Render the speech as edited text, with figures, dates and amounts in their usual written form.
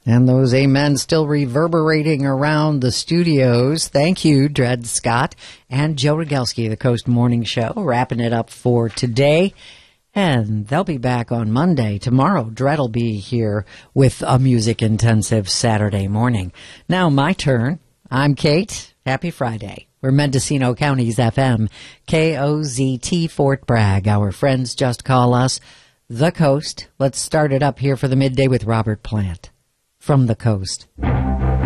And those amen still reverberating around the studios. Thank you, Dred Scott and Joe Rogalski, the Coast Morning Show, wrapping it up for today. And they'll be back on Monday. Tomorrow, Dred will be here with a music-intensive Saturday morning. Now, my turn. I'm Kate. Happy Friday. We're Mendocino County's FM, KOZT Fort Bragg. Our friends just call us The Coast. Let's start it up here for the midday with Robert Plant. From the Coast.